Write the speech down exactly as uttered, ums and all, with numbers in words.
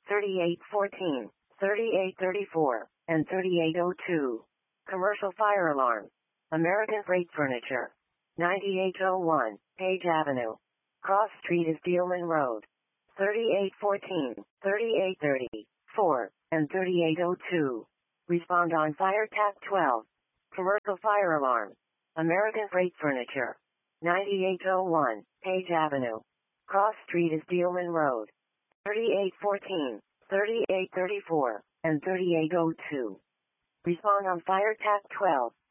thirty-eight fourteen, thirty-eight thirty-four, and thirty-eight oh two. Commercial fire alarm. American Freight Furniture. ninety-eight oh one, Page Avenue. Cross Street is Dealman Road. thirty-eight fourteen, thirty-eight thirty-four, and thirty-eight oh two. Respond on Fire T A C twelve. Commercial fire alarm. American Freight Furniture. ninety-eight oh one, Page Avenue. Cross Street is Dealman Road. thirty-eight fourteen, thirty-eight thirty-four, and thirty-eight oh two. Respond on Fire T A C twelve.